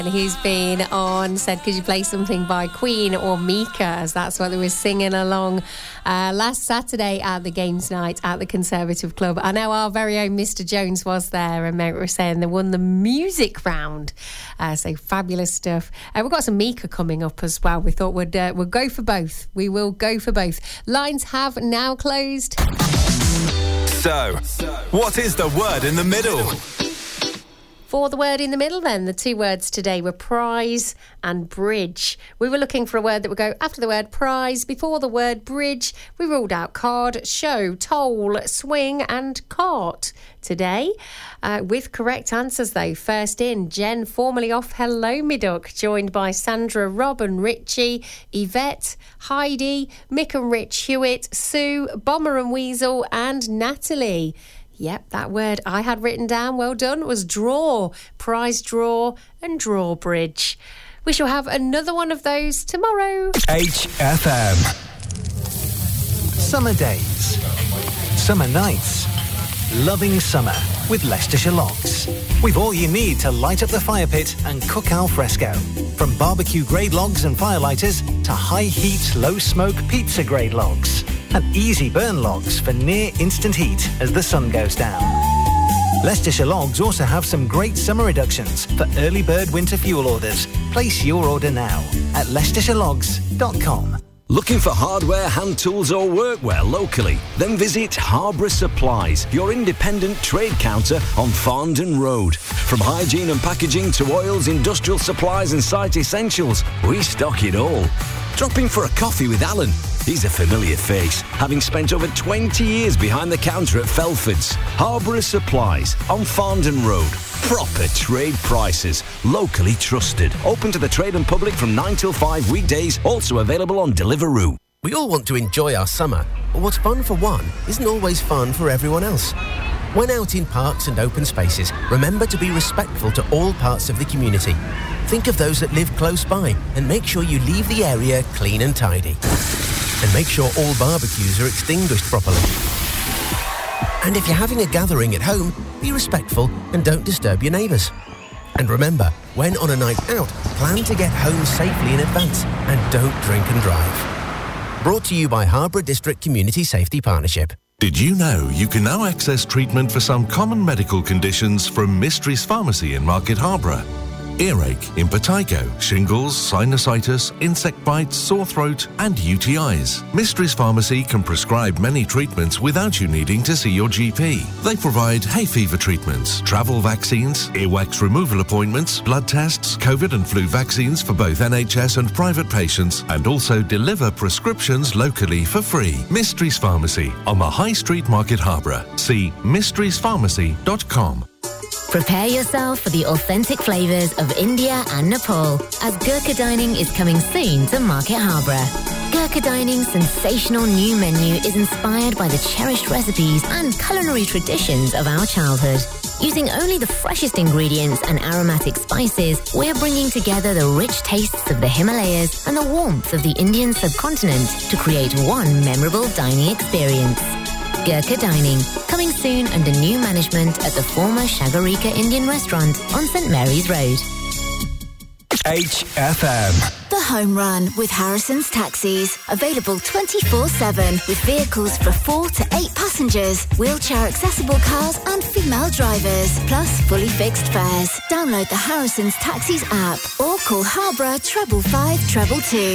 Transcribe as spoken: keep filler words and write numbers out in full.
Who's been on said, could you play something by Queen or Mika, as that's what they were singing along uh, last Saturday at the games night at the Conservative Club. I know our very own Mister Jones was there, and Mary was saying they won the music round, uh, so fabulous stuff. Uh, we've got some Mika coming up as well. We thought we'd, uh, we'll go for both. We will go for both. Lines have now closed. So, what is the word in the middle? For the word in the middle then, the two words today were prize and bridge. We were looking for a word that would go after the word prize, before the word bridge. We ruled out card, show, toll, swing and cart today. Uh, with correct answers though. First in, Jen, formerly off Hello Me Duck, joined by Sandra, Rob and Richie, Yvette, Heidi, Mick and Rich Hewitt, Sue, Bomber and Weasel and Natalie. Yep, that word I had written down, well done, was draw, prize draw and drawbridge. We shall have another one of those tomorrow. H F M. Summer days. Summer nights. Loving summer with Leicestershire Logs. We've all you need to light up the fire pit and cook al fresco. From barbecue grade logs and firelighters to high heat, low smoke pizza grade logs. And easy burn logs for near instant heat as the sun goes down. Leicestershire Logs also have some great summer reductions for early bird winter fuel orders. Place your order now at leicestershire logs dot com. Looking for hardware, hand tools or workwear locally? Then visit Harborough Supplies, your independent trade counter on Farndon Road. From hygiene and packaging to oils, industrial supplies and site essentials, we stock it all. Drop in for a coffee with Alan. He's a familiar face, having spent over twenty years behind the counter at Felford's. Harborough Supplies on Farndon Road. Proper trade prices, locally trusted. Open to the trade and public from nine till five weekdays, also available on Deliveroo. We all want to enjoy our summer, but what's fun for one isn't always fun for everyone else. When out in parks and open spaces, remember to be respectful to all parts of the community. Think of those that live close by and make sure you leave the area clean and tidy. And make sure all barbecues are extinguished properly. And if you're having a gathering at home, be respectful and don't disturb your neighbours. And remember, when on a night out, plan to get home safely in advance and don't drink and drive. Brought to you by Harborough District Community Safety Partnership. Did you know you can now access treatment for some common medical conditions from Mysteries Pharmacy in Market Harborough? Earache, impetigo, shingles, sinusitis, insect bites, sore throat and U T Is. Mysteries Pharmacy can prescribe many treatments without you needing to see your G P. They provide hay fever treatments, travel vaccines, earwax removal appointments, blood tests, COVID and flu vaccines for both N H S and private patients, and also deliver prescriptions locally for free. Mysteries Pharmacy on the High Street Market Harborough. See mysteries pharmacy dot com. Prepare yourself for the authentic flavours of India and Nepal, as Gurkha Dining is coming soon to Market Harborough. Gurkha Dining's sensational new menu is inspired by the cherished recipes and culinary traditions of our childhood. Using only the freshest ingredients and aromatic spices, we're bringing together the rich tastes of the Himalayas and the warmth of the Indian subcontinent to create one memorable dining experience. Gurkha Dining, coming soon under new management at the former Shagarika Indian restaurant on St Mary's Road. H F M. The Home Run with Harrison's Taxis. Available twenty-four seven with vehicles for four to eight passengers, wheelchair accessible cars and female drivers, plus fully fixed fares. Download the Harrison's Taxis app or call Harborough treble five treble two.